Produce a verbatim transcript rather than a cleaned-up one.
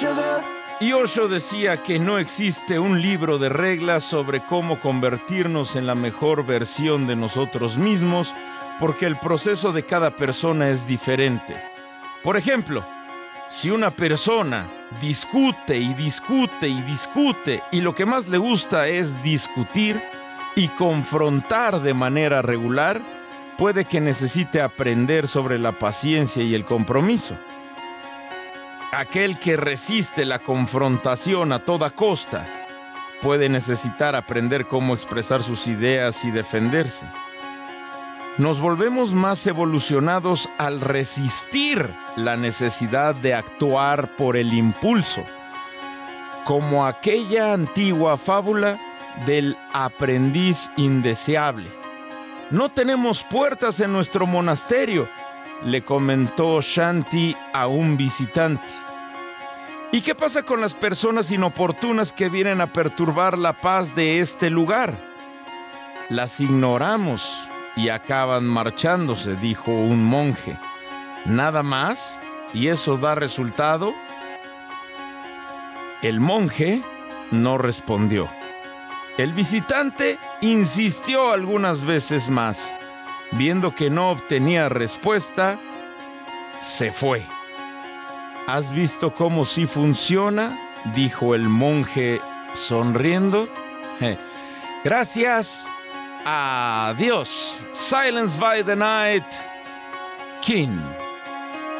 Y Osho decía que no existe un libro de reglas sobre cómo convertirnos en la mejor versión de nosotros mismos, porque el proceso de cada persona es diferente. Por ejemplo, si una persona discute y discute y discute y lo que más le gusta es discutir y confrontar de manera regular, puede que necesite aprender sobre la paciencia y el compromiso. Aquel que resiste la confrontación a toda costa puede necesitar aprender cómo expresar sus ideas y defenderse. Nos volvemos más evolucionados al resistir la necesidad de actuar por el impulso, como aquella antigua fábula del aprendiz indeseable. No tenemos puertas en nuestro monasterio, le comentó Shanti a un visitante. ¿Y qué pasa con las personas inoportunas que vienen a perturbar la paz de este lugar? Las ignoramos y acaban marchándose, dijo un monje. ¿Nada más? ¿Y eso da resultado? El monje no respondió. El visitante insistió algunas veces más. Viendo que no obtenía respuesta, se fue. ¿Has visto cómo sí funciona?, dijo el monje sonriendo. Gracias. Adiós. Silence by the night. King.